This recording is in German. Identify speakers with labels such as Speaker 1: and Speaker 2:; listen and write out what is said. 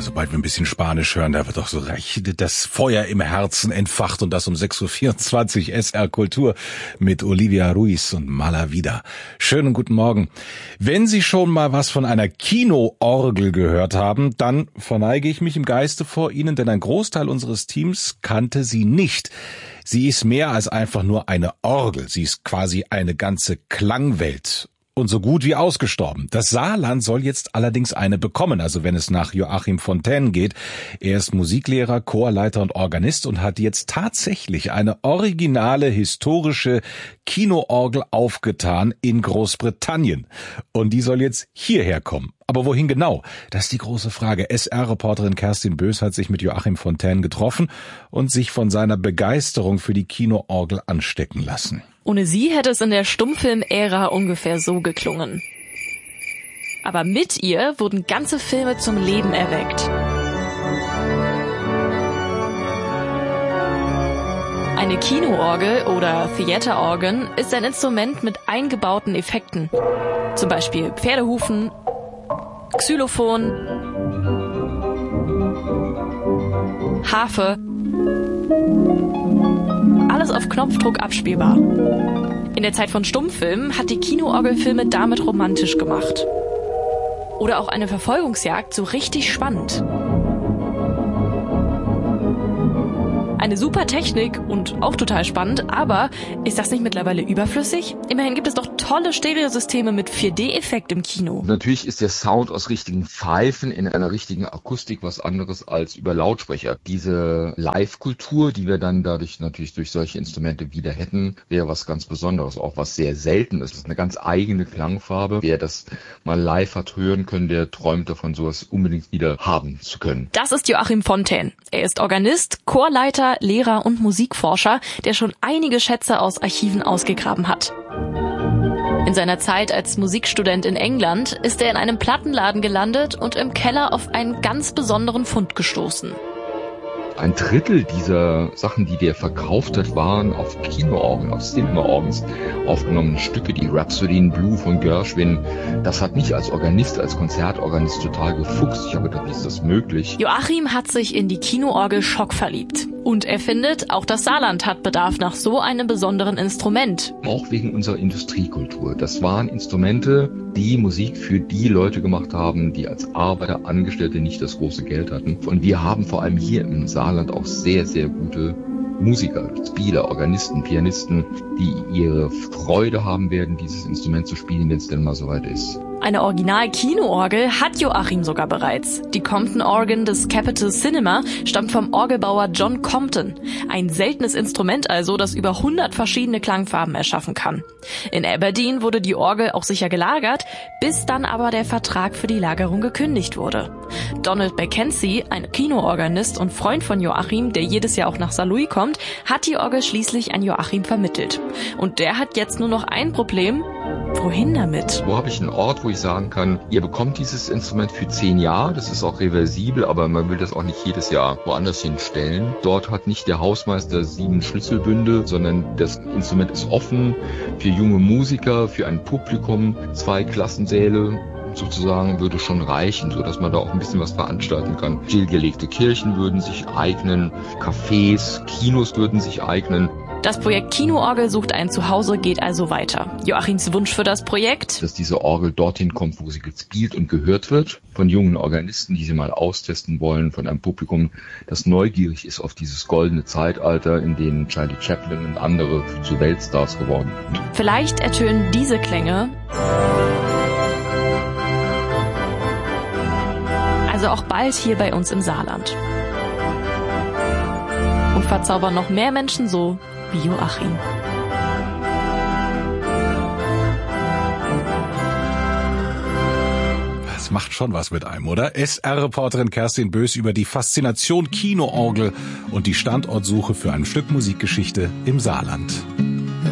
Speaker 1: sobald wir ein bisschen Spanisch hören, da wird doch so recht das Feuer im Herzen entfacht und das um 6.24 Uhr SR Kultur mit Olivia Ruiz und Mala Vida. Schönen guten Morgen. Wenn Sie schon mal was von einer Kinoorgel gehört haben, dann verneige ich mich im Geiste vor Ihnen, denn ein Großteil unseres Teams kannte sie nicht. Sie ist mehr als einfach nur eine Orgel. Sie ist quasi eine ganze Klangwelt. Und so gut wie ausgestorben. Das Saarland soll jetzt allerdings eine bekommen, also wenn es nach Joachim Fontaine geht. Er ist Musiklehrer, Chorleiter und Organist und hat jetzt tatsächlich eine originale historische Kinoorgel aufgetan in Großbritannien. Und die soll jetzt hierher kommen. Aber wohin genau? Das ist die große Frage. SR-Reporterin Kerstin Bös hat sich mit Joachim Fontaine getroffen und sich von seiner Begeisterung für die Kinoorgel anstecken lassen.
Speaker 2: Ohne sie hätte es in der Stummfilm-Ära ungefähr so geklungen. Aber mit ihr wurden ganze Filme zum Leben erweckt. Eine Kinoorgel oder Theaterorgan ist ein Instrument mit eingebauten Effekten. Zum Beispiel Pferdehufen, Xylophon, Harfe. Alles auf Knopfdruck abspielbar. In der Zeit von Stummfilmen hat die Kinoorgel Filme damit romantisch gemacht. Oder auch eine Verfolgungsjagd so richtig spannend. Eine super Technik und auch total spannend, aber ist das nicht mittlerweile überflüssig? Immerhin gibt es doch tolle Stereosysteme mit 4D-Effekt im Kino.
Speaker 3: Natürlich ist der Sound aus richtigen Pfeifen in einer richtigen Akustik was anderes als über Lautsprecher. Diese Live-Kultur, die wir dann dadurch natürlich durch solche Instrumente wieder hätten, wäre was ganz Besonderes, auch was sehr selten ist. Das ist eine ganz eigene Klangfarbe. Wer das mal live hat hören können, der träumt davon, sowas unbedingt wieder haben zu können.
Speaker 2: Das ist Joachim Fontaine. Er ist Organist, Chorleiter, Lehrer und Musikforscher, der schon einige Schätze aus Archiven ausgegraben hat. In seiner Zeit als Musikstudent in England ist er in einem Plattenladen gelandet und im Keller auf einen ganz besonderen Fund gestoßen.
Speaker 3: Ein Drittel dieser Sachen, die der verkauft hat, waren auf Kinoorgeln, auf Cinema-Organs aufgenommene Stücke, die Rhapsody in Blue von Gershwin. Das hat mich als Organist, als Konzertorganist total gefuchst. Ich habe gedacht, wie ist das möglich?
Speaker 2: Joachim hat sich in die Kinoorgel schockverliebt. Und er findet, auch das Saarland hat Bedarf nach so einem besonderen Instrument.
Speaker 3: Auch wegen unserer Industriekultur. Das waren Instrumente, die Musik für die Leute gemacht haben, die als Arbeiter, Angestellte nicht das große Geld hatten. Und wir haben vor allem hier im Saarland auch sehr, sehr gute Musiker, Spieler, Organisten, Pianisten, die ihre Freude haben werden, dieses Instrument zu spielen, wenn es denn mal soweit ist.
Speaker 2: Eine Original-Kinoorgel hat Joachim sogar bereits. Die Compton Organ des Capitol Cinema stammt vom Orgelbauer John Compton. Ein seltenes Instrument also, das über 100 verschiedene Klangfarben erschaffen kann. In Aberdeen wurde die Orgel auch sicher gelagert, bis dann aber der Vertrag für die Lagerung gekündigt wurde. Donald Mackenzie, ein Kinoorganist und Freund von Joachim, der jedes Jahr auch nach Saarlouis kommt, hat die Orgel schließlich an Joachim vermittelt. Und der hat jetzt nur noch ein Problem. Wohin damit?
Speaker 3: Wo habe ich einen Ort, wo ich sagen kann, ihr bekommt dieses Instrument für 10 Jahre, das ist auch reversibel, aber man will das auch nicht jedes Jahr woanders hinstellen. Dort hat nicht der Hausmeister 7 Schlüsselbünde, sondern das Instrument ist offen für junge Musiker, für ein Publikum, 2 Klassensäle. Sozusagen würde schon reichen, so dass man da auch ein bisschen was veranstalten kann. Stillgelegte Kirchen würden sich eignen, Cafés, Kinos würden sich eignen.
Speaker 2: Das Projekt Kinoorgel sucht ein Zuhause geht also weiter. Joachims Wunsch für das Projekt?
Speaker 3: Dass diese Orgel dorthin kommt, wo sie gespielt und gehört wird, von jungen Organisten, die sie mal austesten wollen, von einem Publikum, das neugierig ist auf dieses goldene Zeitalter, in dem Charlie Chaplin und andere zu Weltstars geworden sind.
Speaker 2: Vielleicht ertönen diese Klänge also auch bald hier bei uns im Saarland. Und verzaubern noch mehr Menschen so wie Joachim.
Speaker 1: Das macht schon was mit einem, oder? SR-Reporterin Kerstin Bös über die Faszination Kinoorgel und die Standortsuche für ein Stück Musikgeschichte im Saarland.